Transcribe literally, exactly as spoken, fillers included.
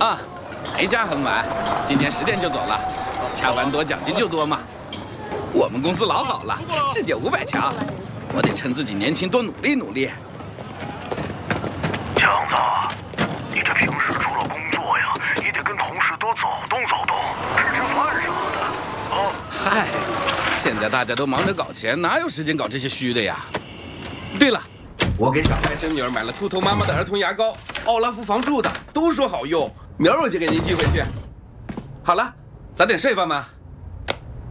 啊，没加很晚，今天十点就走了，加班多奖金就多嘛。我们公司老好了，世界五百强，我得趁自己年轻多努力努力。 强子，你这平时除了工作呀，也得跟同事多走动走动，吃吃饭啥的。啊， 嗨，现在大家都忙着搞钱，哪有时间搞这些虚的呀？对了。 我给小外甥女儿买了秃头妈妈的儿童牙膏，奥拉夫防蛀的，都说好用。明儿我就给您寄回去。好了，早点睡吧，妈。